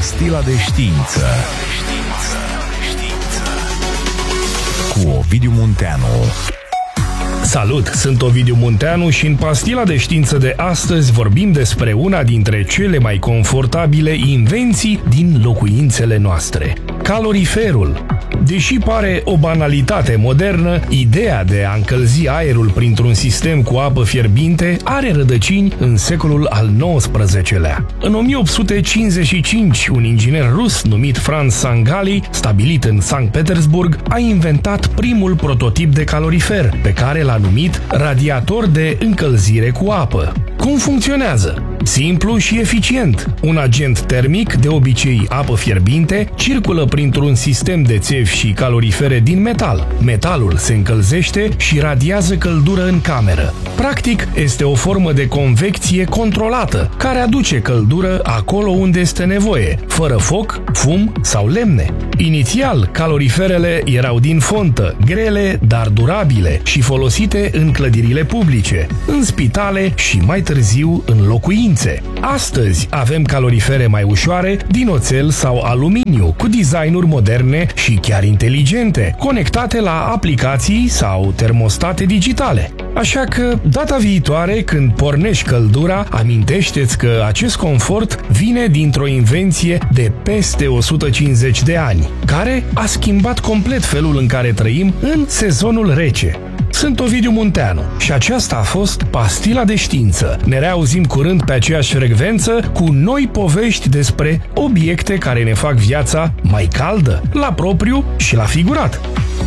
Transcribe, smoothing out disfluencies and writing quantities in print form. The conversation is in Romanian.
Pastila de știință cu Ovidiu Munteanu. Salut, sunt Ovidiu Munteanu și în Pastila de știință de astăzi vorbim despre una dintre cele mai confortabile invenții din locuințele noastre, caloriferul. Deși pare o banalitate modernă, ideea de a încălzi aerul printr-un sistem cu apă fierbinte are rădăcini în secolul al XIX-lea. În 1855, un inginer rus numit Franz Sangali, stabilit în Sankt Petersburg, a inventat primul prototip de calorifer, pe care l-a numit radiator de încălzire cu apă. Cum funcționează? Simplu și eficient. Un agent termic, de obicei apă fierbinte, circulă printr-un sistem de țevi și calorifere din metal. Metalul se încălzește și radiază căldură în cameră. Practic, este o formă de convecție controlată, care aduce căldură acolo unde este nevoie, fără foc, fum sau lemne. Inițial, caloriferele erau din fontă, grele, dar durabile și folosite în clădirile publice, în spitale și mai târziu în locuințe. Astăzi avem calorifere mai ușoare, din oțel sau aluminiu, cu designuri moderne și chiar inteligente, conectate la aplicații sau termostate digitale. Așa că, data viitoare, când pornești căldura, amintește-ți că acest confort vine dintr-o invenție de peste 150 de ani, care a schimbat complet felul în care trăim în sezonul rece. Sunt Ovidiu Munteanu și aceasta a fost Pastila de știință. Ne reauzim curând pe aceeași frecvență cu noi povești despre obiecte care ne fac viața mai caldă, la propriu și la figurat.